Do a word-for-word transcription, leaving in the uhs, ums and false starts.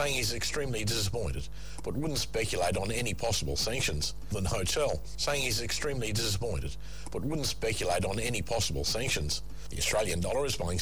saying he's extremely disappointed, but wouldn't speculate on any possible sanctions. The Hotel, saying he's extremely disappointed, but wouldn't speculate on any possible sanctions. The Australian dollar is buying